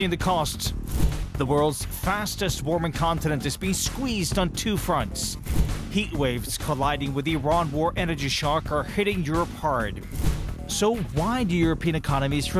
In the costs, the world's fastest warming continent is being squeezed on two fronts. Heat waves colliding with the Iran war energy shock are hitting Europe hard. So why do European economies